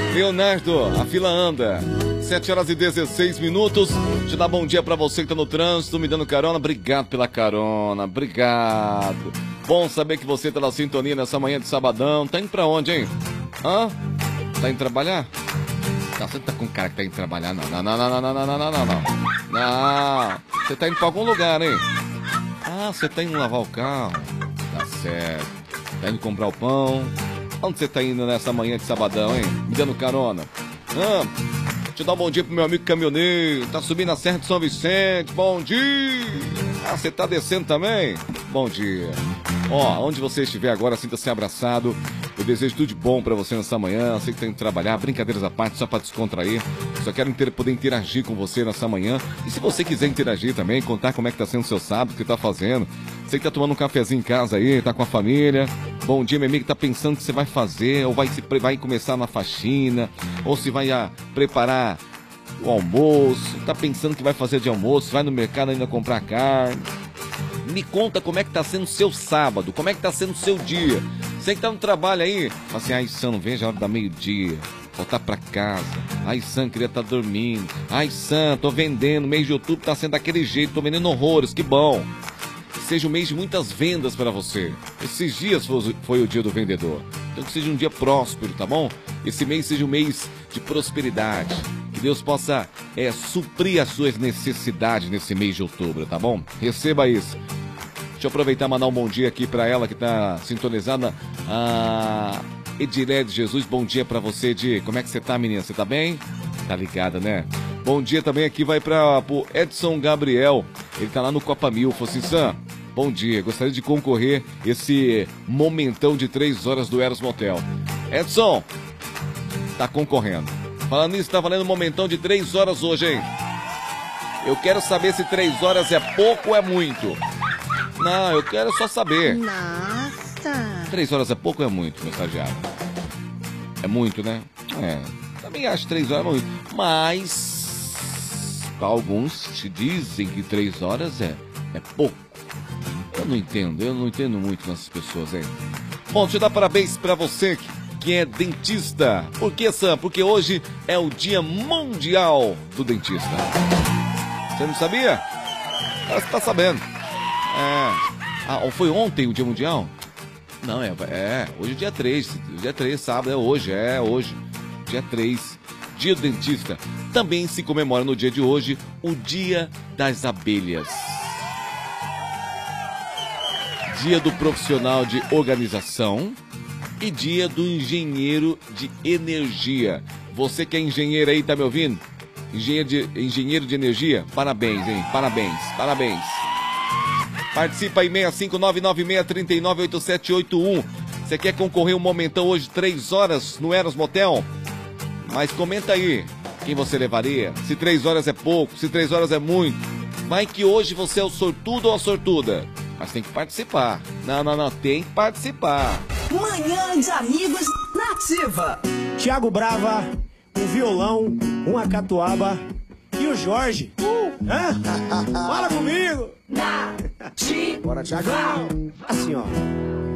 Leonardo, a fila anda. 7 horas e 16 minutos. Te dá bom dia pra você que tá no trânsito, me dando carona. Obrigado pela carona, obrigado. Bom saber que você tá na sintonia nessa manhã de sabadão. Tá indo pra onde, hein? Hã? Tá indo trabalhar? Não, você não tá com cara que tá indo trabalhar, não. Não, você tá indo pra algum lugar, hein? Ah, você tá indo lavar o carro. Tá certo. Tá indo comprar o pão. Onde você tá indo nessa manhã de sabadão, hein? Me dando carona. Deixa eu dar um bom dia pro meu amigo caminhoneiro. Tá subindo a Serra de São Vicente. Bom dia. Ah, você tá descendo também? Bom dia. Ó, onde você estiver agora, sinta-se abraçado. Eu desejo tudo de bom pra você nessa manhã. Sei que tem que trabalhar, brincadeiras à parte, só pra descontrair. Só quero poder interagir com você nessa manhã. E se você quiser interagir também, contar como é que tá sendo o seu sábado, o que tá fazendo. Sei que tá tomando um cafezinho em casa aí, tá com a família. Bom dia, meu amigo, tá pensando o que você vai fazer, ou vai começar na faxina, ou se vai preparar o almoço, tá pensando que vai fazer de almoço, vai no mercado ainda comprar carne. Me conta como é que tá sendo o seu sábado, como é que tá sendo o seu dia. Você que tá no trabalho aí, fala assim, ai, Sam, não vejo a hora da meio-dia, voltar pra casa. Ai, Sam, queria estar dormindo. Ai, Sam, tô vendendo, mês de outubro tá sendo daquele jeito, tô vendendo horrores, que bom. Seja um mês de muitas vendas para você. Esses dias foi o dia do vendedor. Então que seja um dia próspero, tá bom? Esse mês seja um mês de prosperidade. Que Deus possa suprir as suas necessidades nesse mês de outubro, tá bom? Receba isso. Deixa eu aproveitar e mandar um bom dia aqui para ela que tá sintonizada. A Edilé de Jesus, bom dia para você, Edi. Como é que você tá, menina? Você tá bem? Tá ligada, né? Bom dia também aqui vai pro Edson Gabriel. Ele tá lá no Copa Mil. Falou assim, Sam, bom dia. Gostaria de concorrer esse momentão de 3 horas do Eros Motel. Edson, tá concorrendo. Falando nisso, tá valendo um momentão de 3 horas hoje, hein? Eu quero saber se 3 horas é pouco ou é muito. Não, eu quero só saber. Nossa. 3 horas é pouco ou é muito, meu estagiário? É muito, né? Também acho 3 horas é muito. Mas alguns te dizem que 3 horas é pouco. Eu não entendo muito nessas pessoas, hein? Bom, deixa eu dar parabéns pra você que é dentista. Por que, Sam? Porque hoje é o Dia Mundial do Dentista. Você não sabia? Você tá sabendo. Foi ontem o Dia Mundial? Não, hoje é dia 3. Dia 3, sábado, hoje. Dia 3. Dia do Dentista. Também se comemora no dia de hoje o Dia das Abelhas. Dia do Profissional de Organização e Dia do Engenheiro de Energia. Você que é engenheiro aí, tá me ouvindo? Engenheiro de energia? Parabéns, hein? Parabéns. Participa aí, 65996398781. Você quer concorrer um momentão hoje, 3 horas no Eros Motel? Mas comenta aí, quem você levaria? Se 3 horas é pouco, se 3 horas é muito. Vai que hoje você é o sortudo ou a sortuda. Mas tem que participar. Não, tem que participar. Manhã de Amigos na Ativa. Thiago Brava, um violão, uma catuaba e o Jorge. Fala comigo! Nativa. Bora, Thiagão. Assim, ó.